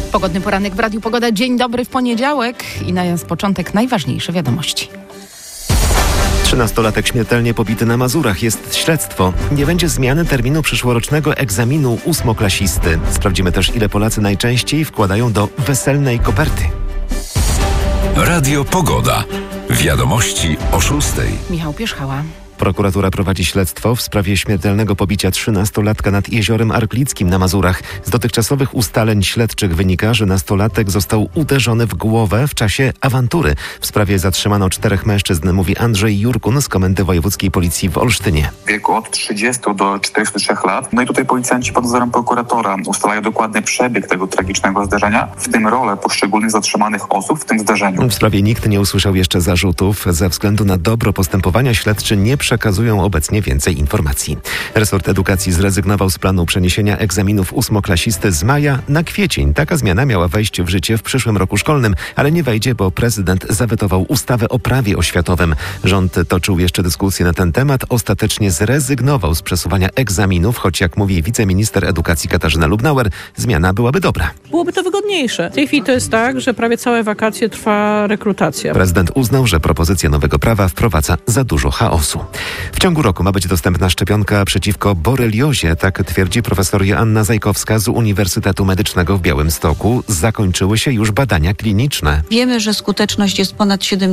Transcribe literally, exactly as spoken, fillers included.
Pogodny poranek w Radiu Pogoda. Dzień dobry w poniedziałek i na początek najważniejsze wiadomości. Trzynastolatek śmiertelnie pobity na Mazurach. Jest śledztwo. Nie będzie zmiany terminu przyszłorocznego egzaminu ósmoklasisty. Sprawdzimy też, ile Polacy najczęściej wkładają do weselnej koperty. Radio Pogoda. Wiadomości o szóstej. Michał Pierzchała. Prokuratura prowadzi śledztwo w sprawie śmiertelnego pobicia trzynastolatka nad Jeziorem Arklickim na Mazurach. Z dotychczasowych ustaleń śledczych wynika, że nastolatek został uderzony w głowę w czasie awantury. W sprawie zatrzymano czterech mężczyzn, mówi Andrzej Jurkun z Komendy Wojewódzkiej Policji w Olsztynie. W wieku od trzydziestu do czterdziestu trzech lat. No i tutaj policjanci pod nadzorem prokuratora ustalają dokładny przebieg tego tragicznego zdarzenia, w tym rolę poszczególnych zatrzymanych osób w tym zdarzeniu. W sprawie nikt nie usłyszał jeszcze zarzutów. Ze względu na dobro postępowania śledczy nie przekazują obecnie więcej informacji. Resort Edukacji zrezygnował z planu przeniesienia egzaminów ósmoklasisty z maja na kwiecień. Taka zmiana miała wejść w życie w przyszłym roku szkolnym, ale nie wejdzie, bo prezydent zawetował ustawę o prawie oświatowym. Rząd toczył jeszcze dyskusję na ten temat. Ostatecznie zrezygnował z przesuwania egzaminów, choć jak mówi wiceminister edukacji Katarzyna Lubnauer, zmiana byłaby dobra. Byłoby to wygodniejsze. W tej chwili to jest tak, że prawie całe wakacje trwa rekrutacja. Prezydent uznał, że propozycja nowego prawa wprowadza za dużo chaosu. W ciągu roku ma być dostępna szczepionka przeciwko boreliozie, tak twierdzi profesor Joanna Zajkowska z Uniwersytetu Medycznego w Białymstoku. Zakończyły się już badania kliniczne. Wiemy, że skuteczność jest ponad siedemdziesiąt